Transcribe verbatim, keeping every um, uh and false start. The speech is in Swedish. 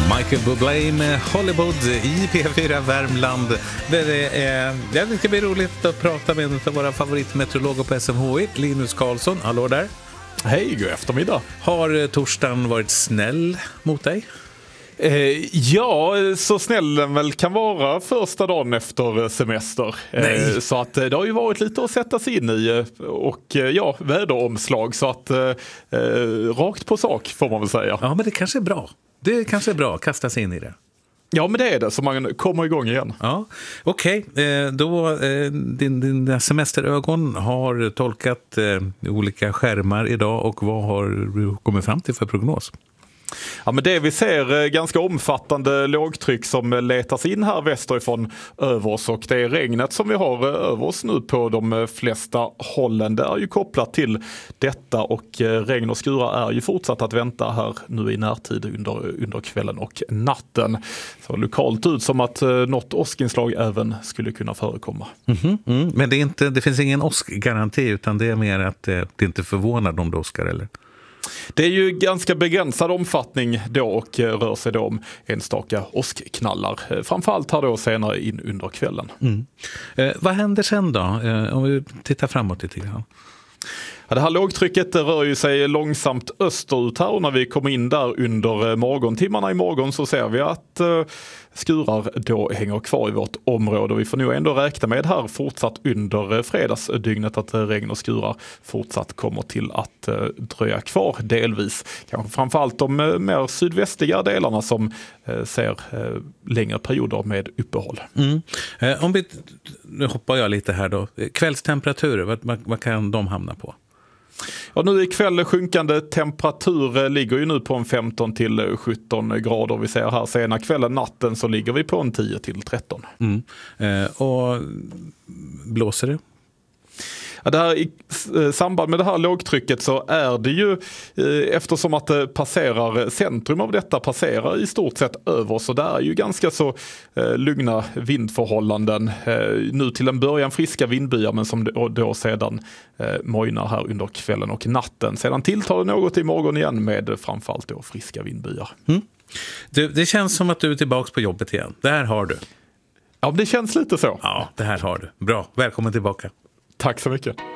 Michael Bublé med Hollywood i P fyra Värmland. Det, är, det ska bli roligt att prata med en av våra favoritmeteorologer på S M H I, Linus Karlsson. Hallå där. Hej, god eftermiddag. Har torsdagen varit snäll mot dig? Eh, ja, så snäll den väl kan vara första dagen efter semester. Eh, så att det har ju varit lite att sätta sig in i och ja, väderomslag. Så att eh, rakt på sak får man väl säga. Ja, men det kanske är bra. Det kanske är bra att kasta sig in i det. Ja, men det är det, så man kommer igång igen. Ja, okej. Okay. Då eh, din, din semesterögon har tolkat eh, olika skärmar idag, och vad har du kommit fram till för prognos? Ja, men det vi ser ganska omfattande lågtryck som letar sig in här västerifrån över oss, och det är regnet som vi har över oss nu på de flesta hållen. Det är ju kopplat till detta, och regn och skurar är ju fortsatt att vänta här nu i närtid under, under kvällen och natten. Så lokalt ut som att något åskinslag även skulle kunna förekomma. Mm-hmm. Mm. Men det, är inte, det finns ingen åskgaranti, utan det är mer att det, det inte förvånar om det åskar, eller? Det är ju ganska begränsad omfattning då, och rör sig då om enstaka åskknallar. Framförallt här då senare in under kvällen. Mm. Eh, vad händer sen då? Eh, om vi tittar framåt lite grann. Ja, det här lågtrycket rör ju sig långsamt österut här, och när vi kommer in där under morgontimmarna imorgon så ser vi att eh, skurar då hänger kvar i vårt område. Vi får nog ändå räkna med här fortsatt under fredagsdygnet att regn och skurar fortsatt kommer till att eh, dröja kvar delvis. Kanske framförallt de eh, mer sydvästliga delarna som eh, ser eh, längre perioder med uppehåll. Mm. Eh, om vi, nu hoppar jag lite här då. Kvällstemperaturer, vad, vad, vad kan de hamna på? Ja, nu ikväll sjunkande temperatur ligger ju nu på en femton till sjutton grader. Vi ser här sena kvällen, natten så ligger vi på en tio till tretton. Mm. Eh, och blåser det? Ja, det här, i samband med det här lågtrycket så är det ju, eh, eftersom att det passerar, centrum av detta passerar i stort sett över, så det är ju ganska så eh, lugna vindförhållanden. Eh, nu till en början friska vindbyar, men som då, då sedan eh, mojnar här under kvällen och natten. Sedan tilltar det något imorgon igen med framförallt då friska vindbyar. Mm. Det, det känns som att du är tillbaka på jobbet igen. Det här har du. Ja, det känns lite så. Ja, det här har du. Bra, välkommen tillbaka. Tack så mycket.